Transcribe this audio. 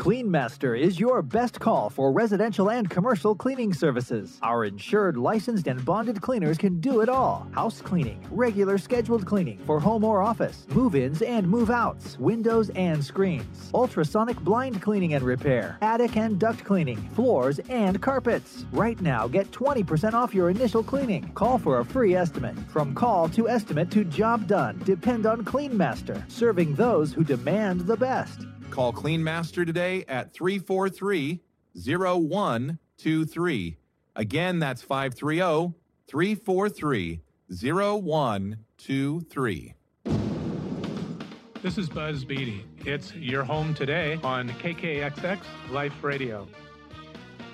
CleanMaster is your best call for residential and commercial cleaning services. Our insured, licensed, and bonded cleaners can do it all. House cleaning, regular scheduled cleaning for home or office, move-ins and move-outs, windows and screens, ultrasonic blind cleaning and repair, attic and duct cleaning, floors and carpets. Right now, get 20% off your initial cleaning. Call for a free estimate. From call to estimate to job done, depend on CleanMaster, serving those who demand the best. Call CleanMaster today at 343-0123. Again, that's 530-343-0123. This is Buzz Beatty. It's Your Home Today on KKXX Life Radio.